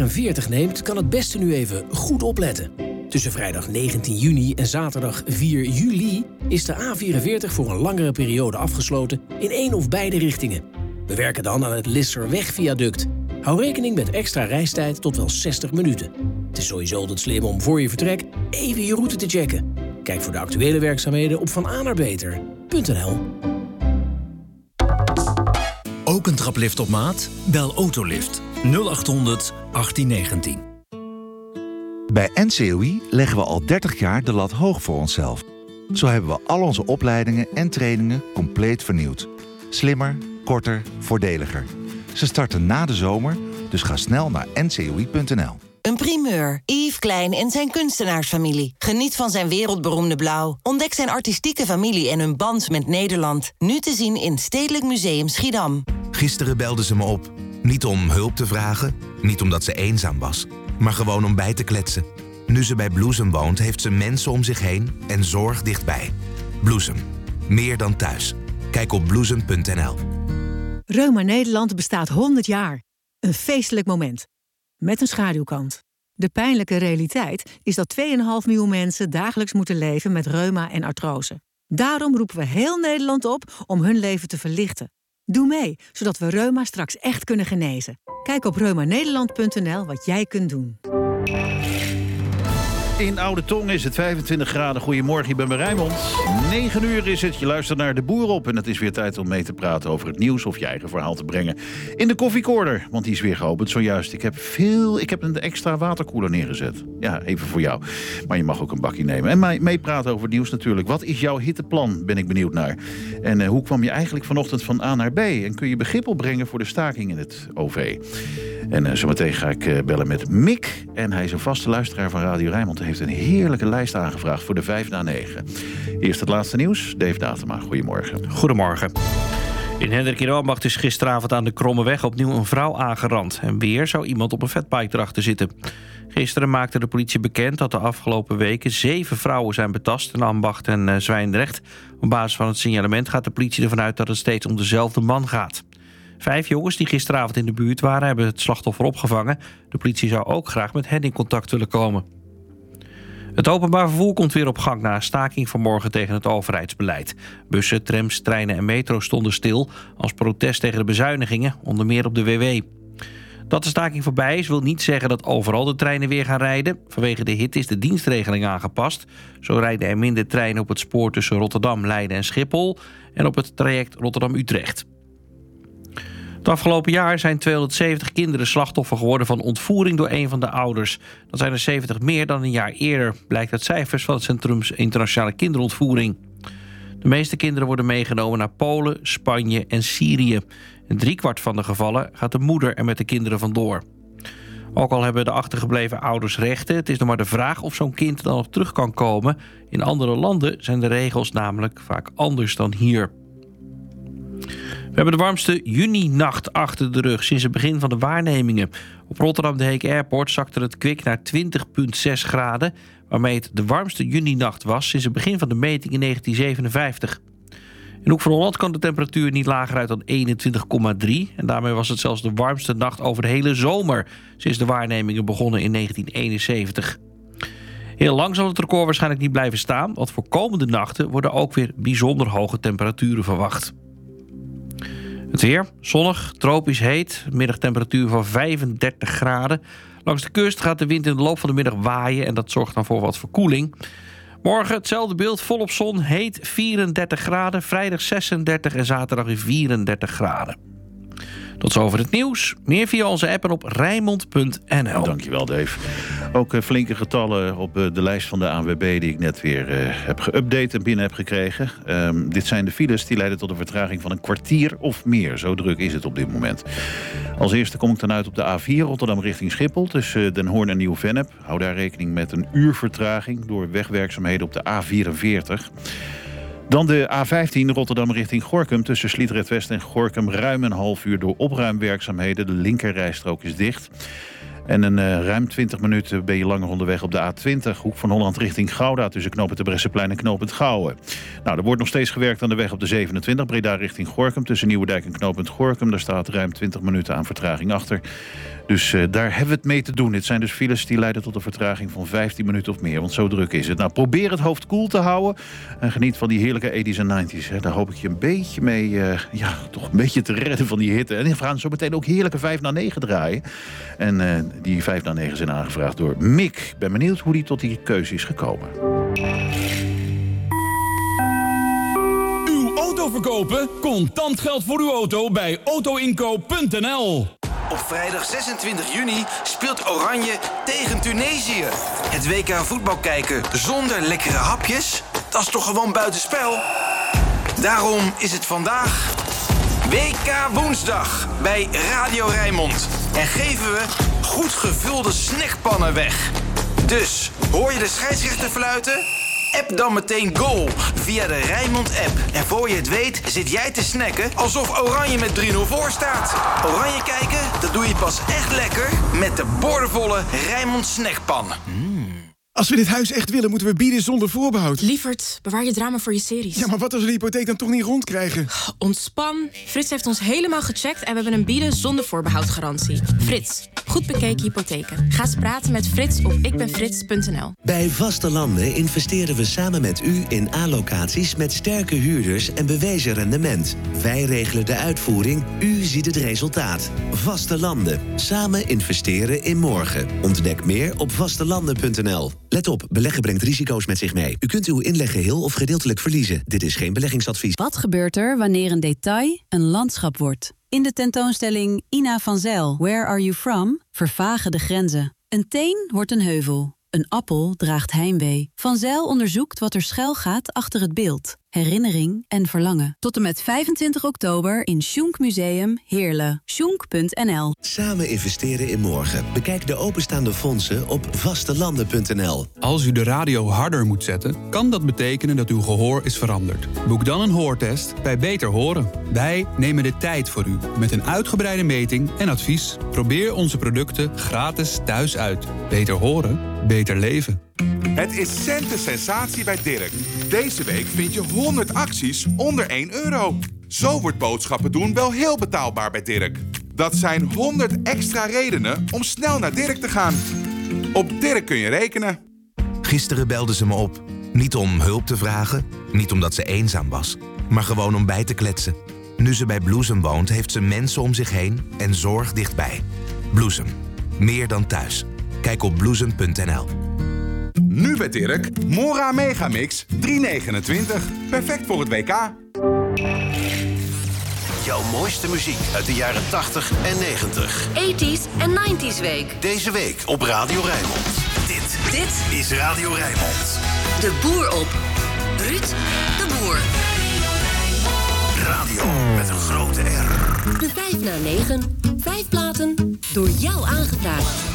A44 neemt, kan het beste nu even goed opletten. Tussen vrijdag 19 juni en zaterdag 4 juli is de A44 voor een langere periode afgesloten in één of beide richtingen. We werken dan aan het Lisserweg-viaduct. Hou rekening met extra reistijd tot wel 60 minuten. Het is sowieso altijd slim om voor je vertrek even je route te checken. Kijk voor de actuele werkzaamheden op vanaarbeter.nl. Ook een traplift op maat? Bel Autolift 0800 1819. Bij NCOI leggen we al 30 jaar de lat hoog voor onszelf. Zo hebben we al onze opleidingen en trainingen compleet vernieuwd. Slimmer, korter, voordeliger. Ze starten na de zomer, dus ga snel naar ncoi.nl. Een primeur. Yves Klein en zijn kunstenaarsfamilie. Geniet van zijn wereldberoemde blauw. Ontdek zijn artistieke familie en hun band met Nederland. Nu te zien in Stedelijk Museum Schiedam. Gisteren belde ze me op. Niet om hulp te vragen, niet omdat ze eenzaam was, maar gewoon om bij te kletsen. Nu ze bij Bloesem woont, heeft ze mensen om zich heen en zorg dichtbij. Bloesem. Meer dan thuis. Kijk op bloesem.nl. Reuma Nederland bestaat 100 jaar. Een feestelijk moment. Met een schaduwkant. De pijnlijke realiteit is dat 2,5 miljoen mensen dagelijks moeten leven met reuma en artrose. Daarom roepen we heel Nederland op om hun leven te verlichten. Doe mee, zodat we reuma straks echt kunnen genezen. Kijk op reumanederland.nl wat jij kunt doen. In Oude Tong is het 25 graden. Goedemorgen, ik ben bij Rijnmond. 9 uur is het. Je luistert naar De Boer op. En het is weer tijd om mee te praten over het nieuws of je eigen verhaal te brengen in de koffiecorner. Want die is weer geopend zojuist. Ik heb een extra waterkoeler neergezet. Ja, even voor jou. Maar je mag ook een bakje nemen. En meepraten over het nieuws natuurlijk. Wat is jouw hitteplan, ben ik benieuwd naar. En hoe kwam je eigenlijk vanochtend van A naar B? En kun je begrip opbrengen voor de staking in het OV? En zometeen ga ik bellen met Mick. En hij is een vaste luisteraar van Radio Rijnmond. Hij heeft een heerlijke lijst aangevraagd voor de 5 na 9. Eerst het laatste nieuws. Dave Datema, goedemorgen. Goedemorgen. In Hendrik in Ambacht is gisteravond aan de Krommeweg opnieuw een vrouw aangerand. En weer zou iemand op een fatbike erachter zitten. Gisteren maakte de politie bekend dat de afgelopen weken 7 vrouwen zijn betast in Ambacht en Zwijndrecht. Op basis van het signalement gaat de politie ervan uit dat het steeds om dezelfde man gaat. 5 jongens die gisteravond in de buurt waren hebben het slachtoffer opgevangen. De politie zou ook graag met hen in contact willen komen. Het openbaar vervoer komt weer op gang na een staking vanmorgen tegen het overheidsbeleid. Bussen, trams, treinen en metro stonden stil als protest tegen de bezuinigingen, onder meer op de WW. Dat de staking voorbij is wil niet zeggen dat overal de treinen weer gaan rijden. Vanwege de hitte is de dienstregeling aangepast. Zo rijden er minder treinen op het spoor tussen Rotterdam, Leiden en Schiphol en op het traject Rotterdam-Utrecht. Het afgelopen jaar zijn 270 kinderen slachtoffer geworden van ontvoering door een van de ouders. Dat zijn er 70 meer dan een jaar eerder, blijkt uit cijfers van het Centrum Internationale Kinderontvoering. De meeste kinderen worden meegenomen naar Polen, Spanje en Syrië. In 3/4 van de gevallen gaat de moeder er met de kinderen vandoor. Ook al hebben de achtergebleven ouders rechten, het is nog maar de vraag of zo'n kind dan nog terug kan komen. In andere landen zijn de regels namelijk vaak anders dan hier. We hebben de warmste juninacht achter de rug sinds het begin van de waarnemingen. Op Rotterdam de Heek Airport zakte het kwik naar 20,6 graden... waarmee het de warmste juninacht was sinds het begin van de meting in 1957. In Hoek van Holland kwam de temperatuur niet lager uit dan 21,3... en daarmee was het zelfs de warmste nacht over de hele zomer... sinds de waarnemingen begonnen in 1971. Heel lang zal het record waarschijnlijk niet blijven staan... want voor komende nachten worden ook weer bijzonder hoge temperaturen verwacht. Het weer, zonnig, tropisch heet, middagtemperatuur van 35 graden. Langs de kust gaat de wind in de loop van de middag waaien... en dat zorgt dan voor wat verkoeling. Morgen hetzelfde beeld, volop zon, heet 34 graden... vrijdag 36 en zaterdag weer 34 graden. Tot zover het nieuws. Meer via onze app en op Rijnmond.nl. Dankjewel, Dave. Ook flinke getallen op de lijst van de ANWB... die ik net weer heb geüpdate en binnen heb gekregen. Dit zijn de files die leiden tot een vertraging van een kwartier of meer. Zo druk is het op dit moment. Als eerste kom ik dan uit op de A4 Rotterdam richting Schiphol... tussen Den Hoorn en Nieuw-Vennep. Hou daar rekening met een uur vertraging... door wegwerkzaamheden op de A44... Dan de A15 Rotterdam richting Gorinchem tussen Sliedrecht West en Gorinchem ruim een half uur door opruimwerkzaamheden. De linkerrijstrook is dicht. En ruim 20 minuten ben je langer onderweg op de A20 Hoek van Holland richting Gouda tussen knooppunt de Bresseplein en knooppunt Gouwen. Nou, er wordt nog steeds gewerkt aan de weg op de 27, Breda richting Gorinchem. Tussen Nieuwedijk en knooppunt Gorinchem. Daar staat ruim 20 minuten aan vertraging achter. Dus daar hebben we het mee te doen. Dit zijn dus files die leiden tot een vertraging van 15 minuten of meer. Want zo druk is het. Nou, probeer het hoofd koel te houden. En geniet van die heerlijke 80s en 90s. Hè. Daar hoop ik je een beetje mee, toch een beetje te redden van die hitte. En we gaan zo meteen ook heerlijke 5 na 9 draaien. En die 5 na 9 zijn aangevraagd door Mick. Ik ben benieuwd hoe die tot die keuze is gekomen. Uw auto verkopen? Contant geld voor uw auto bij autoinkoop.nl. Op vrijdag 26 juni speelt Oranje tegen Tunesië. Het WK voetbal kijken zonder lekkere hapjes? Dat is toch gewoon buitenspel? Daarom is het vandaag WK woensdag bij Radio Rijnmond. En geven we goed gevulde snackpannen weg. Dus, hoor je de scheidsrechter fluiten? App dan meteen goal via de Rijnmond-app. En voor je het weet zit jij te snacken alsof Oranje met 3-0 voor staat. Oranje kijken, dat doe je pas echt lekker met de boordevolle Rijnmond snackpan. Als we dit huis echt willen, moeten we bieden zonder voorbehoud. Lievert, bewaar je drama voor je series. Ja, maar wat als we de hypotheek dan toch niet rondkrijgen? Ontspan. Frits heeft ons helemaal gecheckt en we hebben een bieden zonder voorbehoud garantie. Frits, goed bekeken hypotheken. Ga eens praten met Frits op ikbenfrits.nl. Bij Vaste Landen investeren we samen met u in A-locaties met sterke huurders en bewezen rendement. Wij regelen de uitvoering, u ziet het resultaat. Vaste Landen. Samen investeren in morgen. Ontdek meer op vastelanden.nl. Let op, beleggen brengt risico's met zich mee. U kunt uw inleg geheel of gedeeltelijk verliezen. Dit is geen beleggingsadvies. Wat gebeurt er wanneer een detail een landschap wordt? In de tentoonstelling Ina van Zijl, Where Are You From? Vervagen de grenzen. Een teen wordt een heuvel. Een appel draagt heimwee. Van Zijl onderzoekt wat er schuil gaat achter het beeld. Herinnering en verlangen. Tot en met 25 oktober in Schunk Museum Heerlen. Schunk.nl. Samen investeren in morgen. Bekijk de openstaande fondsen op vastelanden.nl. Als u de radio harder moet zetten, kan dat betekenen dat uw gehoor is veranderd. Boek dan een hoortest bij Beter Horen. Wij nemen de tijd voor u met een uitgebreide meting en advies. Probeer onze producten gratis thuis uit. Beter horen, beter leven. Het is centensensatie bij Dirk. Deze week vind je 100 acties onder €1. Zo wordt boodschappen doen wel heel betaalbaar bij Dirk. Dat zijn 100 extra redenen om snel naar Dirk te gaan. Op Dirk kun je rekenen. Gisteren belde ze me op. Niet om hulp te vragen, niet omdat ze eenzaam was, maar gewoon om bij te kletsen. Nu ze bij Bloesem woont, heeft ze mensen om zich heen en zorg dichtbij. Bloesem. Meer dan thuis. Kijk op bloesem.nl. Nu bij Dirk, Mora Megamix, $3,29. Perfect voor het WK. Jouw mooiste muziek uit de jaren 80 en 90. 80s en 90s week. Deze week op Radio Rijnmond. Dit is Radio Rijnmond. De Boer op. Ruud de Boer. Radio met een grote R. De 5 na 9. 5 platen door jou aangevraagd.